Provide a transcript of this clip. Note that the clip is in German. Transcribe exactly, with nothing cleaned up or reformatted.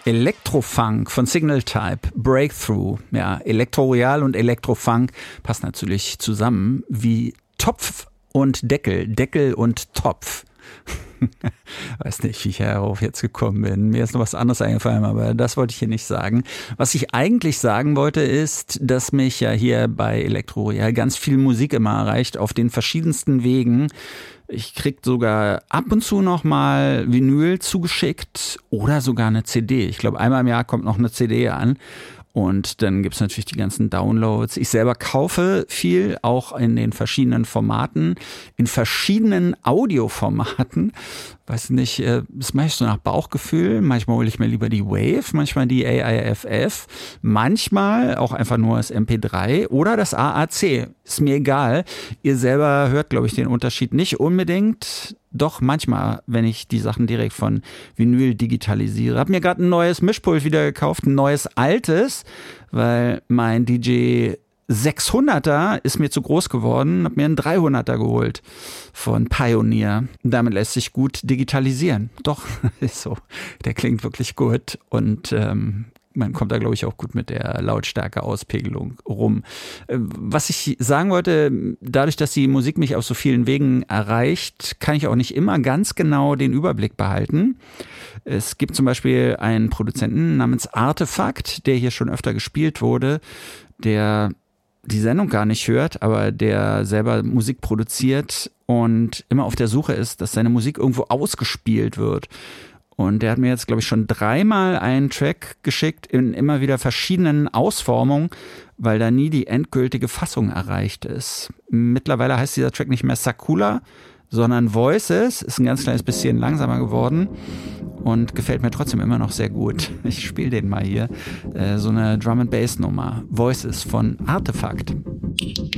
Elektrofunk von Signal Type, Breakthrough. Ja, Elektroroyal und Elektrofunk passen natürlich zusammen wie Topf und Deckel, Deckel und Topf. Weiß nicht, wie ich darauf jetzt gekommen bin. Mir ist noch was anderes eingefallen, aber das wollte ich hier nicht sagen. Was ich eigentlich sagen wollte, ist, dass mich ja hier bei Elektroroyal ganz viel Musik immer erreicht, auf den verschiedensten Wegen. Ich krieg sogar ab und zu noch mal Vinyl zugeschickt oder sogar eine C D. Ich glaube, einmal im Jahr kommt noch eine C D an. Und dann gibt's natürlich die ganzen Downloads. Ich selber kaufe viel, auch in den verschiedenen Formaten, in verschiedenen Audioformaten. Weiß nicht, das mache ich so nach Bauchgefühl. Manchmal hole ich mir lieber die Wave, manchmal die A I F F, manchmal auch einfach nur das M P drei oder das A A C. Ist mir egal. Ihr selber hört, glaube ich, den Unterschied nicht unbedingt. Doch manchmal, wenn ich die Sachen direkt von Vinyl digitalisiere. Hab mir gerade ein neues Mischpult wieder gekauft, ein neues altes, weil mein D J sechshunderter ist mir zu groß geworden, hab mir einen dreihunderter geholt von Pioneer. Damit lässt sich gut digitalisieren. Doch, ist so. Der klingt wirklich gut und ähm, man kommt da, glaube ich, auch gut mit der Lautstärke-Auspegelung rum. Was ich sagen wollte, dadurch, dass die Musik mich auf so vielen Wegen erreicht, kann ich auch nicht immer ganz genau den Überblick behalten. Es gibt zum Beispiel einen Produzenten namens Artefakt, der hier schon öfter gespielt wurde, der die Sendung gar nicht hört, aber der selber Musik produziert und immer auf der Suche ist, dass seine Musik irgendwo ausgespielt wird. Und der hat mir jetzt, glaube ich, schon dreimal einen Track geschickt in immer wieder verschiedenen Ausformungen, weil da nie die endgültige Fassung erreicht ist. Mittlerweile heißt dieser Track nicht mehr Sakula, sondern Voices. Ist ein ganz kleines bisschen langsamer geworden und gefällt mir trotzdem immer noch sehr gut. Ich spiele den mal hier. So eine Drum-and-Bass-Nummer. Voices von Artefakt.